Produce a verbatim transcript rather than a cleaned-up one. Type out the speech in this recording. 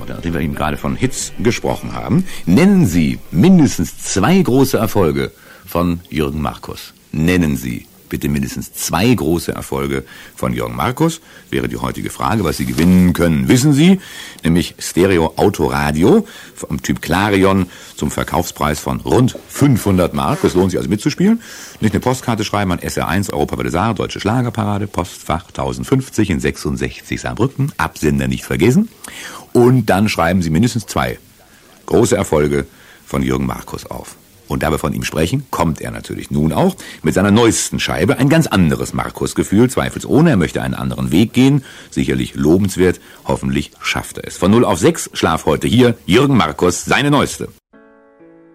nachdem wir eben gerade von Hits gesprochen haben, nennen Sie mindestens zwei große Erfolge von Jürgen Markus. Nennen Sie bitte mindestens zwei große Erfolge von Jürgen Markus. Wäre die heutige Frage, was Sie gewinnen können, wissen Sie. Nämlich Stereo-Autoradio vom Typ Clarion zum Verkaufspreis von rund fünfhundert Mark. Es lohnt sich also mitzuspielen. Nicht eine Postkarte schreiben an S R eins, Europa Welle Saar, Deutsche Schlagerparade, Postfach tausendfünfzig in sechsundsechzig Saarbrücken. Absender nicht vergessen. Und dann schreiben Sie mindestens zwei große Erfolge von Jürgen Markus auf. Und da wir von ihm sprechen, kommt er natürlich nun auch mit seiner neuesten Scheibe. Ein ganz anderes Markus-Gefühl, zweifelsohne. Er möchte einen anderen Weg gehen. Sicherlich lobenswert. Hoffentlich schafft er es. Von null auf sechs, Schlaf heute hier. Jürgen Markus, seine neueste.